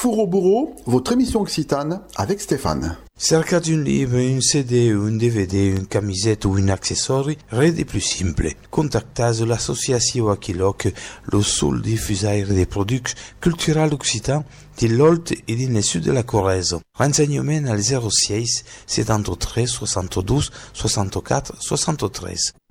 Four au bourreau, votre émission occitane avec Stéphane. Cercate un livre, un CD, un DVD, une camisette ou un accessoire, res de plus simple. Contactez l'association Aquiloc, le seul diffuseur des produits culturels occitans de l'Olt et du sud de la Corrèze. Renseignements al 06 73 72 64 73.